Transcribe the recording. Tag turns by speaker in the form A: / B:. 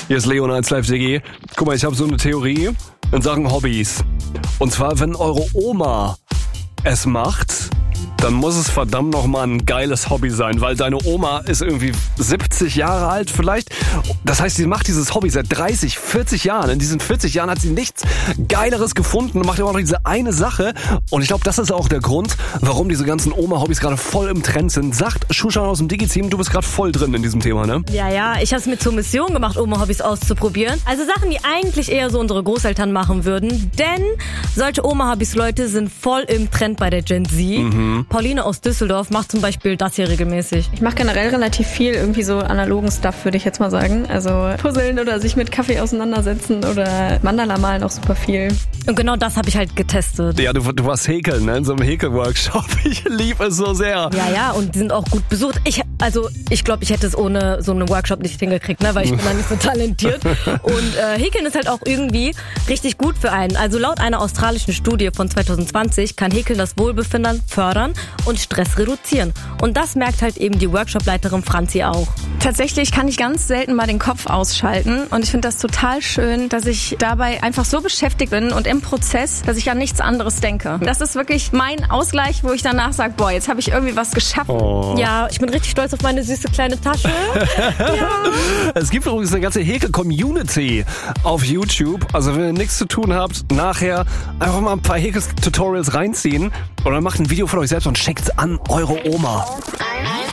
A: Hier ist Leon als Live-DG. Guck mal, ich habe so eine Theorie in Sachen Hobbys. Und zwar, wenn eure Oma es macht, dann muss es verdammt nochmal ein geiles Hobby sein, weil deine Oma ist irgendwie 70 Jahre alt vielleicht. Das heißt, sie macht dieses Hobby seit 30, 40 Jahren. In diesen 40 Jahren hat sie nichts Geileres gefunden und macht immer noch diese eine Sache. Und ich glaube, das ist auch der Grund, warum diese ganzen Oma-Hobbys gerade voll im Trend sind. Sagt Shushan aus dem Digi-Team, du bist gerade voll drin in diesem Thema, ne?
B: Ja, ich habe es mir zur Mission gemacht, Oma-Hobbys auszuprobieren. Also Sachen, die eigentlich eher so unsere Großeltern machen würden. Denn solche Oma-Hobbys, Leute, sind voll im Trend bei der Gen Z. Pauline aus Düsseldorf macht zum Beispiel das hier regelmäßig.
C: Ich mache generell relativ viel irgendwie so analogen Stuff, würde ich jetzt mal sagen. Also puzzeln oder sich mit Kaffee auseinandersetzen oder Mandala malen auch super viel.
B: Und genau das habe ich halt getestet.
A: Ja, du warst häkeln, ne? In so einem Häkel-Workshop. Ich liebe es so sehr.
B: Ja, und die sind auch gut besucht. Ich glaube, ich hätte es ohne so einen Workshop nicht hingekriegt, ne? Weil ich bin da nicht so talentiert. Und Häkeln ist halt auch irgendwie richtig gut für einen. Also laut einer australischen Studie von 2020 kann Häkeln das Wohlbefinden fördern und Stress reduzieren. Und das merkt halt eben die Workshopleiterin Franzi auch.
D: Tatsächlich kann ich ganz selten mal den Kopf ausschalten und ich finde das total schön, dass ich dabei einfach so beschäftigt bin und im Prozess, dass ich an nichts anderes denke. Das ist wirklich mein Ausgleich, wo ich danach sage, boah, jetzt habe ich irgendwie was geschafft.
A: Oh.
B: Ja, ich bin richtig stolz auf meine süße kleine Tasche. Ja.
A: Es gibt übrigens eine ganze Häkel-Community auf YouTube. Also wenn ihr nichts zu tun habt, nachher einfach mal ein paar Häkel-Tutorials reinziehen oder macht ein Video von euch selbst und schickt's an eure Oma.